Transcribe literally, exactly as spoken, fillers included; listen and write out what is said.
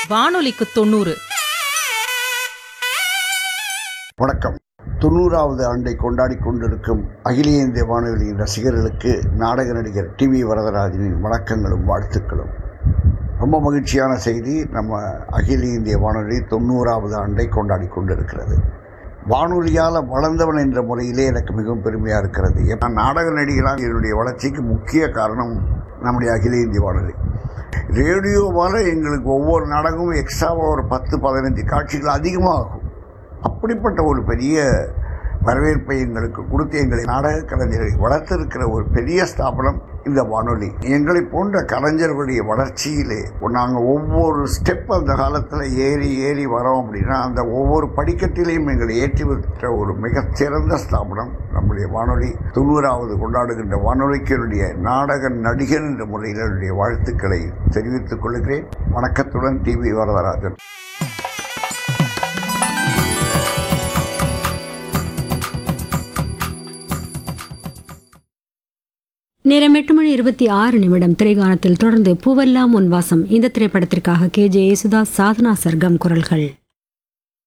வானொலிக்கு தொண்ணூறு. வணக்கம். தொண்ணூறாவது ஆண்டை கொண்டாடி கொண்டிருக்கும் அகில இந்திய வானொலியின் ரசிகர்களுக்கு நாடக நடிகர் டி வி வரதராஜனின் வணக்கங்களும் வாழ்த்துக்களும். ரொம்ப மகிழ்ச்சியான செய்தி. நம்ம அகில இந்திய வானொலி தொண்ணூறாவது ஆண்டை கொண்டாடி கொண்டிருக்கிறது. வானொலியால் வளர்ந்தவன் என்ற முறையிலே எனக்கு மிகவும் பெருமையாக இருக்கிறது. நான் நாடக நடிகராக என்னுடைய வளர்ச்சிக்கு முக்கிய காரணம் நம்முடைய அகில இந்திய வானொலி. ரேடியோவால் எங்களுக்கு ஒவ்வொரு நாடகமும் எக்ஸ்ட்ராவாக ஒரு பத்து பதினஞ்சு காட்சிகள் அதிகமாகும். அப்படிப்பட்ட ஒரு பெரிய வரவேற்பை எங்களுக்கு கொடுத்து எங்களை நாடக கலைஞர்களை வளர்த்திருக்கிற ஒரு பெரிய ஸ்தாபனம் இந்த வானொலி. எங்களை போன்ற கலைஞர்களுடைய வளர்ச்சியிலே நாங்கள் ஒவ்வொரு ஸ்டெப் அந்த காலத்தில் ஏறி ஏறி வரோம் அப்படின்னா அந்த ஒவ்வொரு படிக்கட்டிலையும் எங்களை ஏற்றி வைக்கிற ஒரு மிகச்சிறந்த ஸ்தாபனம் நம்முடைய வானொலி. தொண்ணூறாவது கொண்டாடுகின்ற வானொலிக்கு என்னுடைய நாடக நடிகர் என்ற முறையில் என்னுடைய வாழ்த்துக்களை தெரிவித்துக் கொள்கிறேன். வணக்கத்துடன் டி வி வரதராஜன். நேரம் எட்டு மணி இருபத்தி ஆறு நிமிடம். திரைகாணத்தில் தொடர்ந்து பூவெல்லாம் உன் வாசம் இந்த திரைப்படத்திற்காக கே ஜே யேசுதாஸ், சாதனா சர்கம் குரல்கள்.